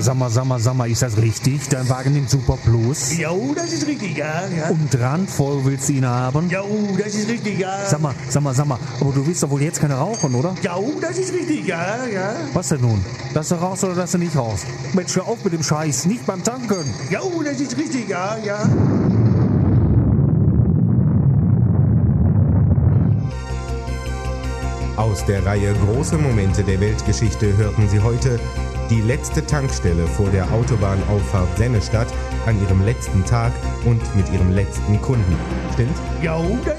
Sag mal, ist das richtig? Dein Wagen nimmt Super Plus? Ja, das ist richtig, ja. Und randvoll willst du ihn haben? Ja, das ist richtig, ja. Sag mal, aber du willst doch wohl jetzt keine rauchen, oder? Ja, das ist richtig, ja. Was denn nun? Dass du raus oder dass du nicht raus? Mensch, hör auf mit dem Scheiß, nicht beim Tanken. Ja, das ist richtig, ja. Aus der Reihe Große Momente der Weltgeschichte hörten Sie heute die letzte Tankstelle vor der Autobahnauffahrt Sennestadt an ihrem letzten Tag und mit ihrem letzten Kunden. Stimmt's? Ja, das